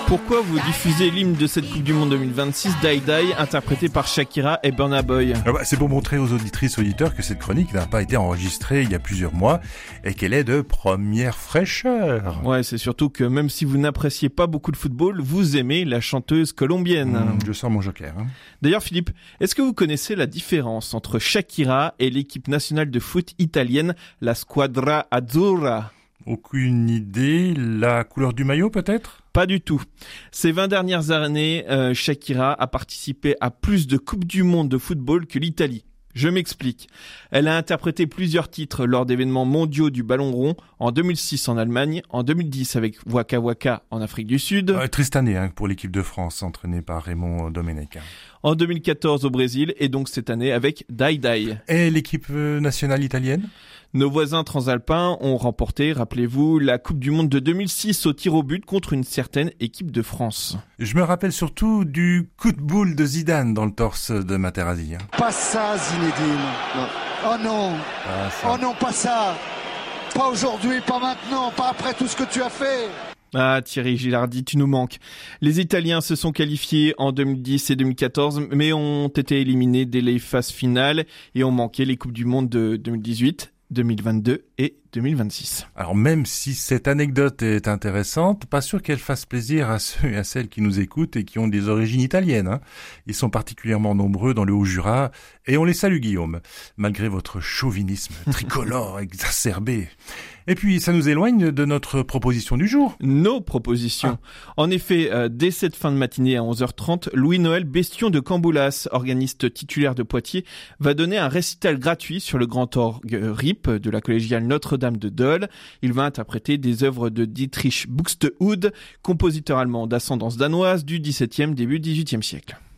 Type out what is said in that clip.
Pourquoi vous diffusez l'hymne de cette Coupe du Monde 2026, Die Die, interprété par Shakira et Burna Boy? C'est pour montrer aux auditrices et auditeurs que cette chronique n'a pas été enregistrée il y a plusieurs mois et qu'elle est de première fraîcheur. Ouais, c'est surtout que même si vous n'appréciez pas beaucoup de football, vous aimez la chanteuse colombienne. Je sors mon joker. D'ailleurs, Philippe, est-ce que vous connaissez la différence entre Shakira et l'équipe nationale de foot italienne, la Squadra Azzurra? Aucune idée. La couleur du maillot peut-être? Pas du tout. Ces 20 dernières années, Shakira a participé à plus de Coupes du Monde de football que l'Italie. Je m'explique. Elle a interprété plusieurs titres lors d'événements mondiaux du ballon rond, en 2006 en Allemagne, en 2010 avec Waka Waka en Afrique du Sud. Triste année pour l'équipe de France, entraînée par Raymond Domenech. En 2014 au Brésil et donc cette année avec Die Die. Et l'équipe nationale italienne? Nos voisins transalpins ont remporté, rappelez-vous, la Coupe du Monde de 2006 au tir au but contre une certaine équipe de France. Je me rappelle surtout du coup de boule de Zidane dans le torse de Materazzi. Pas ça, Zinedine. Non. Oh non. Oh non, pas ça. Pas aujourd'hui, pas maintenant, pas après tout ce que tu as fait. Ah, Thierry Gilardi, tu nous manques. Les Italiens se sont qualifiés en 2010 et 2014, mais ont été éliminés dès les phases finales et ont manqué les Coupes du Monde de 2018, 2022 et 2026. Alors même si cette anecdote est intéressante, pas sûr qu'elle fasse plaisir à ceux et à celles qui nous écoutent et qui ont des origines italiennes. Ils sont particulièrement nombreux dans le Haut-Jura et on les salue, Guillaume, malgré votre chauvinisme tricolore exacerbé. Et puis, ça nous éloigne de notre proposition du jour. Nos propositions. En effet, dès cette fin de matinée à 11h30, Louis-Noël Bestion de Camboulas, organiste titulaire de Poitiers, va donner un récital gratuit sur le grand orgue RIP de la collégiale Notre-Dame de Dole. Il va interpréter des œuvres de Dietrich Buxtehude, compositeur allemand d'ascendance danoise du XVIIe, début XVIIIe siècle.